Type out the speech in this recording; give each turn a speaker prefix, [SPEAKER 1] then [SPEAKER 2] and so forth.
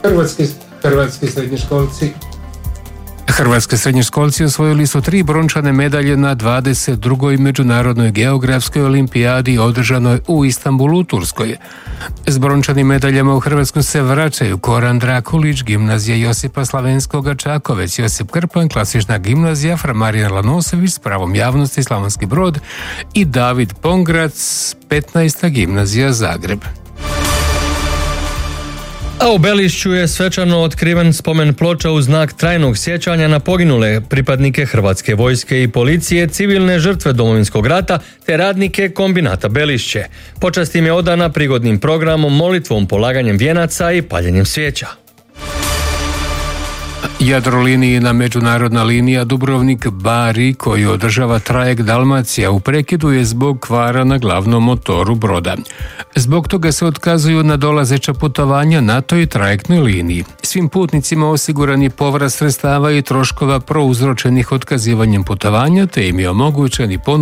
[SPEAKER 1] Hrvatski srednjoškolci osvojili su 3 brončane medalje na 22. Međunarodnoj geografskoj olimpijadi održanoj u Istanbulu u Turskoj. S brončanim medaljama u Hrvatsku se vraćaju Koran Drakulić, gimnazija Josipa Slavenskoga Čakovec, Josip Krpan, klasična gimnazija, Fra Marija Lanosević s pravom javnosti Slavonski Brod i David Pongrac, 15. gimnazija Zagreb.
[SPEAKER 2] A u Belišću je svečano otkriven spomen ploča u znak trajnog sjećanja na poginule pripadnike Hrvatske vojske i policije, civilne žrtve Domovinskog rata te radnike kombinata Belišće. Počast im je odana prigodnim programom, molitvom, polaganjem vijenaca i paljenjem svijeća.
[SPEAKER 1] Jadrolinijina međunarodna linija Dubrovnik-Bari, koju održava trajekt Dalmacija, u prekidu je zbog kvara na glavnom motoru broda. Zbog toga se otkazuju nadolazeća putovanja na toj trajektnoj liniji. Svim putnicima osiguran je povrat sredstava i troškova prouzročenih otkazivanjem putovanja, te im je omogućen i